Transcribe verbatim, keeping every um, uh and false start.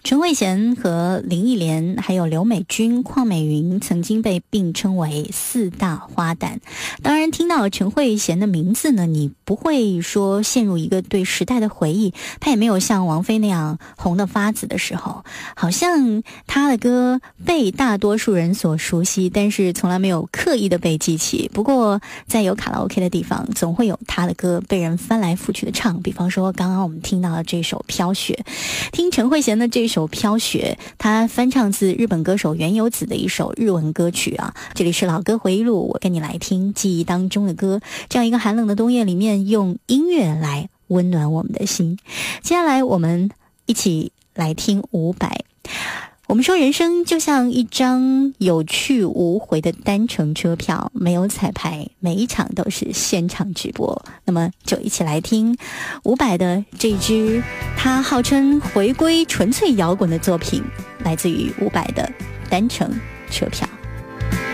陈慧娴和林忆莲还有刘美君、邝美云曾经被并称为四大花旦。当然听到陈慧娴的名字呢，你不会说陷入一个对时代的回忆，她也没有像王菲那样红得发紫的时候，好像她的歌被大多数人所熟悉，但是从来没有刻意的被记起。不过在有卡拉 OK 的地方，总会有她的歌被人翻来覆去的唱，比方说刚刚我们听到的这首飘雪。听陈慧娴的这首飘雪，她翻唱自日本歌手原由子的一首日文歌曲啊。这里是老歌回忆录，我跟你来听记忆当中的歌，这样一个寒冷的冬夜里面，用音乐来温暖我们的心。接下来我们一起来听伍佰。我们说人生就像一张有去无回的单程车票，没有彩排，每一场都是现场直播。那么就一起来听伍佰的这支他号称回归纯粹摇滚的作品，来自于伍佰的单程车票。